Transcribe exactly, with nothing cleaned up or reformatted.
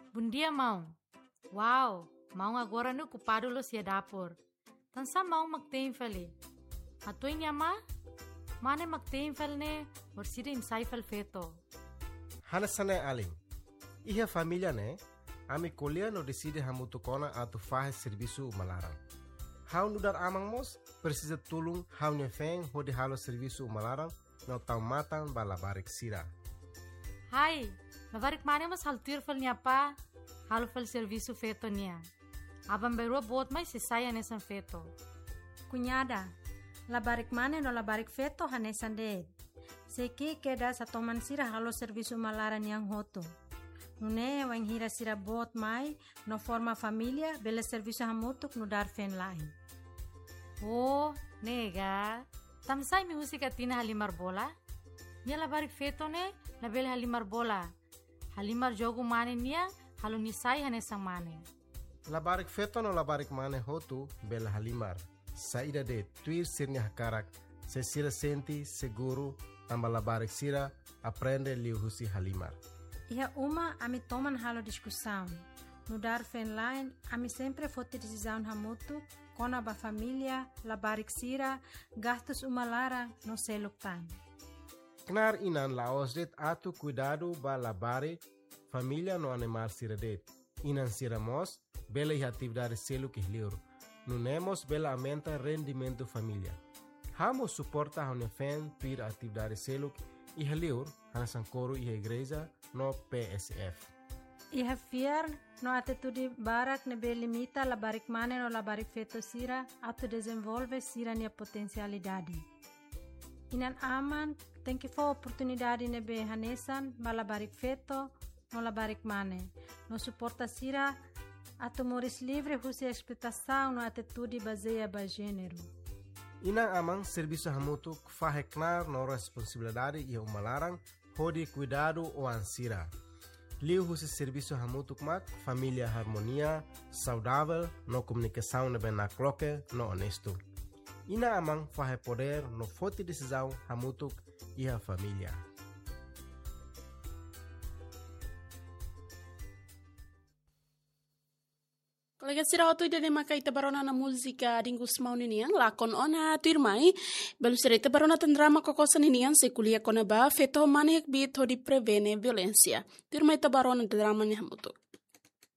Bom dia, mão. Uau, mão agora no ocupado lo sia dapur. Tansa mão magtein fali. Atoy niya ma? Mane magtein fal ne, or sida insay fal feto. Hanasane aling. Iha família né? Ami colher no decide hamutu kona atu fahe serviço malaran. Hau nudar amang mos precisa tulung hau nefeng hodi halo serviço malaran no tau matan balabarik sira. Hai, labarik mane mas haltir fal niya pa, halo fal serviço feto niya. Abang berua bot mai sisaya nesan feto. Cunhada, labarik mane no labarik feto hanesan de. Seki keda sa toman sira halo serviço malaran yang hoto. Nune wang hira sira bot mai no forma família bela serviço hamutuk no dar fen lain. Oh, nega. Tamsay mi husika tina halimar bola? Nia labarik feto ne, label halimar bola. Halimar jogo mane nia, halo nisay hanesang mane. Labarik feto no labarik mane hotu bela halimar. Saída de tuir sirnya hakarak, se sira senti seguro tamba labarik sira aprende liu husi halimar. Iha uma ami toman halo discussão. No dar fen line, ami sempre fote decisão hamutu, kona ba família, labarik sira, gastos umalara no seluk time. Knar inan laosdet atu cuidado ba labare família no animar sira det. Inan sira mos, bela iha atividade seluk ihliur. Nunemos bela aumenta rendimento família. Hamo suporta hau nefen pir atividade seluk ihliur, hanasan coro iha igreja no P S F. Iha fiar no atitude barak nebe limita labarik mane no labarik feto sira atu desenvolve sira nia potencialidade. Inan aman tem que for oportunidade nebe hanesan ba labarik feto no labarik mane. No suporta sira atu moris livre husi expectação no atitude baseia ba gênero. Inang amang serviço hamutu fahe knar no responsabilidade iha umalarang hodi cuidado o ansira. Liu husi serviço hamutu mak família harmonia, saudável, no comunicação nebe na cloque, no honesto. Ina amang fahe poder no forte decisão hamutu iha família. Kolega sira otu ida de makai tabarona na música dingus mau niniang lakon ona tuirmai belu sira tabarona tandrama kokosan niniang sekulia kona ba feto manek bit hodi prevene violência tuirmai tabarona drama ni hamutu.